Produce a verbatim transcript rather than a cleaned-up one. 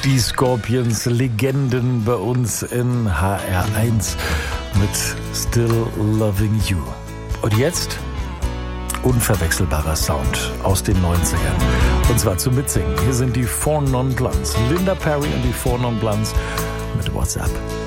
Die Scorpions, Legenden bei uns in H R eins mit Still Loving You. Und jetzt unverwechselbarer Sound aus den neunzigern. Und zwar zum Mitsingen. Hier sind die Four Non Blondes. Linda Perry und die Four Non Blondes mit What's Up.